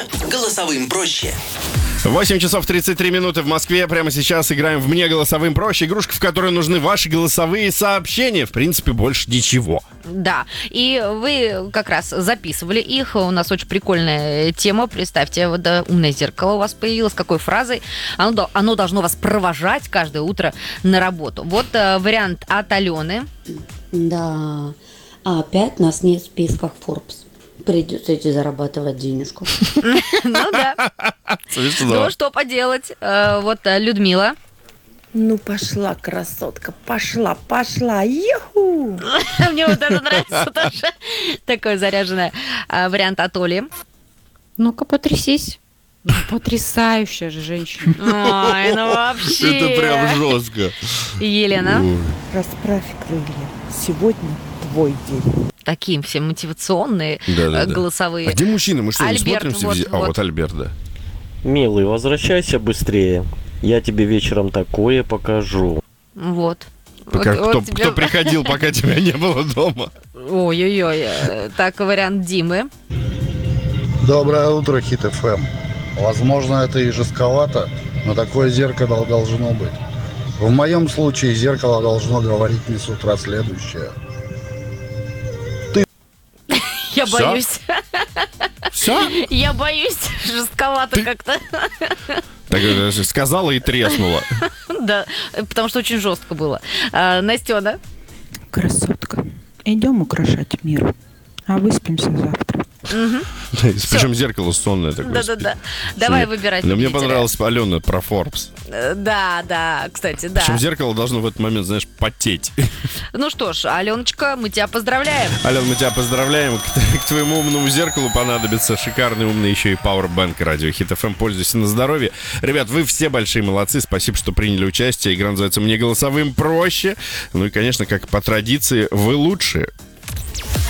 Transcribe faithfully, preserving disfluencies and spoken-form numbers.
голосовым проще. восемь часов тридцать три минуты в Москве. Прямо сейчас играем в «Мне голосовым проще». Игрушка, в которой нужны ваши голосовые сообщения. В принципе, больше ничего. Да, и вы как раз записывали их. У нас очень прикольная тема. Представьте, вот да, умное зеркало у вас появилось. Какой фразой? Оно, оно должно вас провожать каждое утро на работу. Вот э, вариант от Алены. Да, а опять нас нет в списках Forbes. Придется идти зарабатывать денежку. Ну да. Ну что поделать? Вот Людмила. Ну пошла, красотка, пошла, пошла, юху! Мне вот это нравится тоже. Такой заряженный вариант от Оли. Ну-ка, потрясись. Ну, потрясающая же женщина. Ой, ну вообще. Это прям жестко. Елена. Расправь крылья. Сегодня твой день. Такие все мотивационные Да, да, да. голосовые. А где мужчины? Мы что, не Альберт, смотрим все вот, везде? А вот. вот Альберт, да. Милый, возвращайся быстрее. Я тебе вечером такое покажу. Вот. Пока- Вот- кто, вот тебе- кто приходил, пока тебя не было дома? Ой-ой-ой. Так, вариант Димы. Доброе утро, Хит эф эм. Возможно, это и жестковато, но такое зеркало должно быть. В моем случае зеркало должно говорить мне с утра следующее. Я Всё? боюсь. Все? Я боюсь. Жестковато как-то. Так э, сказала и треснула. Да, потому что очень жестко было. А, Настена. Красотка, идем украшать мир, а выспимся завтра. Причем зеркало сонное такое. Да-да-да. Давай выбирать Но мне победителя. понравилась Алена про Forbes. Э, Да, да, кстати, да. Причем зеркало должно в этот момент, знаешь, потеть. Ну что ж, Аленочка, мы тебя поздравляем. Ален, мы тебя поздравляем. К, к твоему умному зеркалу понадобится шикарный умный еще и пауэрбанк радио Хит эф эм. Пользуйся на здоровье. Ребят, вы все большие молодцы. Спасибо, что приняли участие. Игра называется «Мне голосовым проще». Ну и, конечно, как по традиции, вы лучшие.